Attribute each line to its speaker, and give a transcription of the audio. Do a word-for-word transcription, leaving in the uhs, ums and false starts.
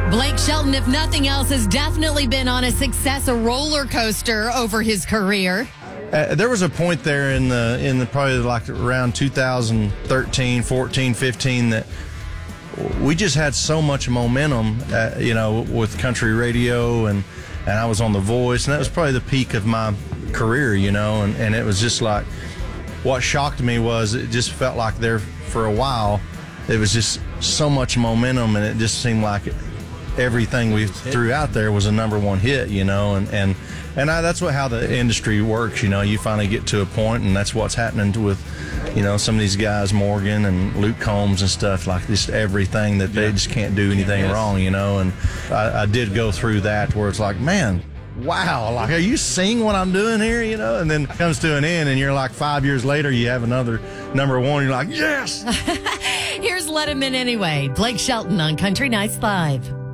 Speaker 1: Blake Shelton, if nothing else, has definitely been on a success, a roller coaster over his career.
Speaker 2: Uh, there was a point there in the in the probably like around two thousand thirteen, fourteen, fifteen that we just had so much momentum, uh, you know, with country radio, and and I was on The Voice, and that was probably the peak of my career, you know, and, and it was just like, what shocked me was it just felt like there for a while, it was just so much momentum, and it just seemed like it, everything we threw out there was a number one hit, you know, and and and I, that's what how the industry works, you know. You finally get to a point, and that's what's happening with, you know, some of these guys, Morgan and Luke Combs and stuff, like just everything that they just can't do anything yes. wrong, you know. And I, I did go through that where it's like, man, wow, like, are you seeing what I'm doing here, you know? And then it comes to an end, and you're like five years later, you have another number one, you're like, yes.
Speaker 1: Here's Let Him In Anyway. Blake Shelton on Country Nights Live.